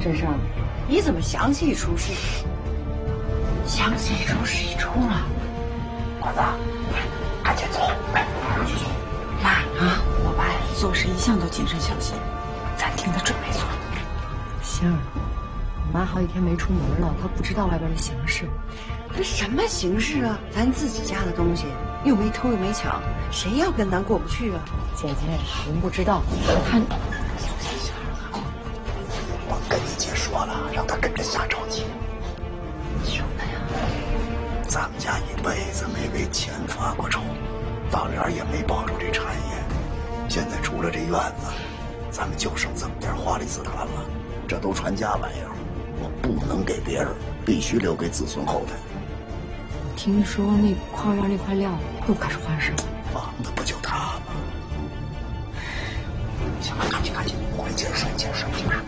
真是，你怎么想起一出戏？想起一出戏出了。 管子，赶紧走，快去。 妈啊，我爸做事一向都谨慎小心，咱听得准没错。 杏儿，我妈好几天没出门了，她不知道外边的形势。这什么形势啊？咱自己家的东西又没偷又没抢，谁要跟咱过不去啊？姐姐，您不知道，她。 我跟你姐说了，让她跟着瞎着急。 什么呀？ 咱们家一辈子没为钱发过愁，当然也没保住这产业。现在除了这院子，咱们就剩这么点花里紫檀了，这都传家玩意儿，我不能给别人，必须留给子孙后代。 听说那矿上那块料又开始换手， 忙的不就他吗？行了，赶紧，我给解释解释。